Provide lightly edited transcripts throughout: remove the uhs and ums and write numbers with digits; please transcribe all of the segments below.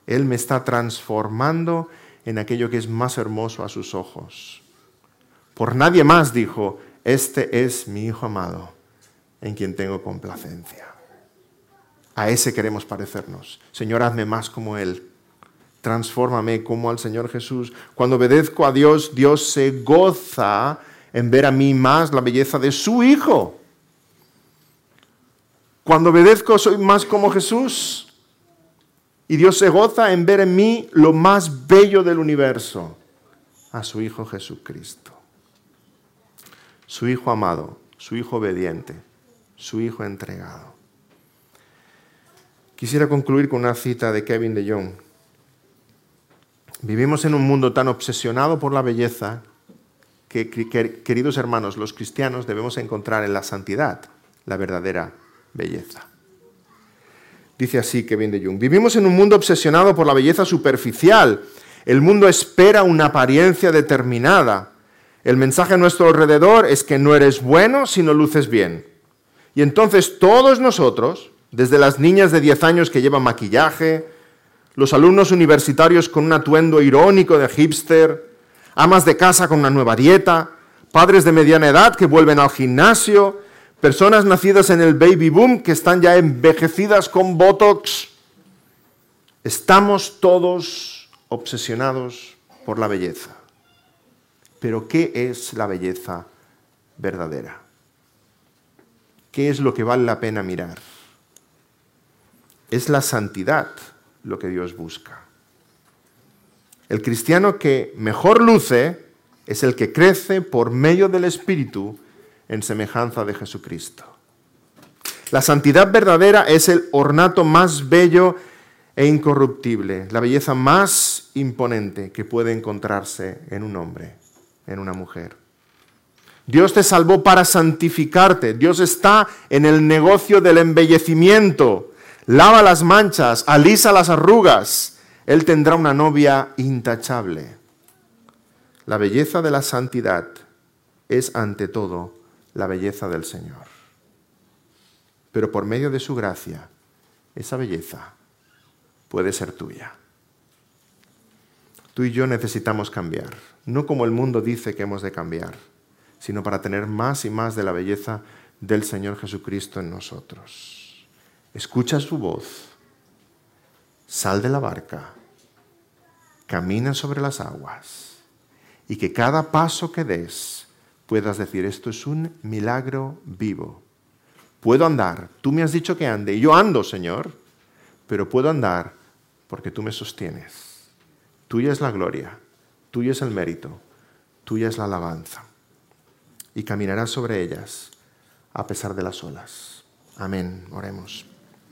Él me está transformando en aquello que es más hermoso a sus ojos. Por nadie más dijo, este es mi Hijo amado, en quien tengo complacencia. A ese queremos parecernos. Señor, hazme más como Él. Transfórmame como al Señor Jesús. Cuando obedezco a Dios, Dios se goza en ver a mí más la belleza de su Hijo. Cuando obedezco, soy más como Jesús. Y Dios se goza en ver en mí lo más bello del universo, a su Hijo Jesucristo. Su Hijo amado, su Hijo obediente, su Hijo entregado. Quisiera concluir con una cita de Kevin DeYoung. Vivimos en un mundo tan obsesionado por la belleza que, queridos hermanos, los cristianos debemos encontrar en la santidad la verdadera belleza. Dice así Kevin DeYoung: vivimos en un mundo obsesionado por la belleza superficial. El mundo espera una apariencia determinada. El mensaje a nuestro alrededor es que no eres bueno si no luces bien. Y entonces todos nosotros, desde las niñas de 10 años que llevan maquillaje, los alumnos universitarios con un atuendo irónico de hipster, amas de casa con una nueva dieta, padres de mediana edad que vuelven al gimnasio, personas nacidas en el baby boom que están ya envejecidas con botox. Estamos todos obsesionados por la belleza. Pero ¿qué es la belleza verdadera? ¿Qué es lo que vale la pena mirar? Es la santidad lo que Dios busca. El cristiano que mejor luce es el que crece por medio del Espíritu en semejanza de Jesucristo. La santidad verdadera es el ornato más bello e incorruptible, la belleza más imponente que puede encontrarse en un hombre, en una mujer. Dios te salvó para santificarte. Dios está en el negocio del embellecimiento. Lava las manchas, alisa las arrugas. Él tendrá una novia intachable. La belleza de la santidad es ante todo la belleza del Señor. Pero por medio de su gracia, esa belleza puede ser tuya. Tú y yo necesitamos cambiar, no como el mundo dice que hemos de cambiar, sino para tener más y más de la belleza del Señor Jesucristo en nosotros. Escucha su voz, sal de la barca, camina sobre las aguas y que cada paso que des puedas decir, esto es un milagro vivo. Puedo andar, tú me has dicho que ande y yo ando, Señor, pero puedo andar porque tú me sostienes. Tuya es la gloria, tuyo es el mérito, tuya es la alabanza. Y caminarás sobre ellas a pesar de las olas. Amén. Oremos.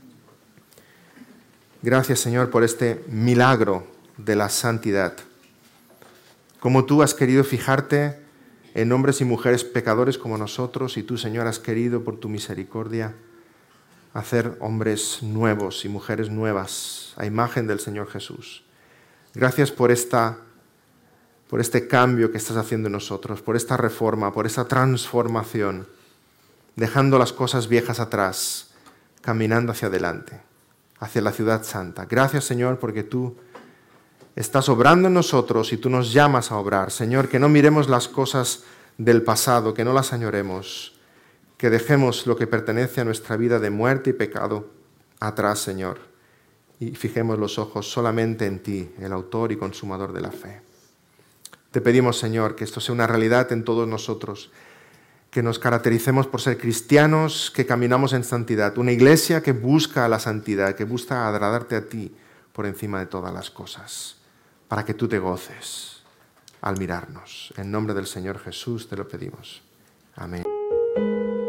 Gracias, Señor, por este milagro de la santidad. Como tú has querido fijarte en hombres y mujeres pecadores como nosotros, y tú, Señor, has querido, por tu misericordia, hacer hombres nuevos y mujeres nuevas a imagen del Señor Jesús. Gracias por este cambio que estás haciendo en nosotros, por esta reforma, por esta transformación, dejando las cosas viejas atrás, caminando hacia adelante, hacia la ciudad santa. Gracias, Señor, porque tú estás obrando en nosotros y tú nos llamas a obrar. Señor, que no miremos las cosas del pasado, que no las añoremos, que dejemos lo que pertenece a nuestra vida de muerte y pecado atrás, Señor, y fijemos los ojos solamente en ti, el autor y consumador de la fe. Te pedimos, Señor, que esto sea una realidad en todos nosotros, que nos caractericemos por ser cristianos que caminamos en santidad, una iglesia que busca la santidad, que busca agradarte a ti por encima de todas las cosas, para que tú te goces al mirarnos. En nombre del Señor Jesús te lo pedimos. Amén.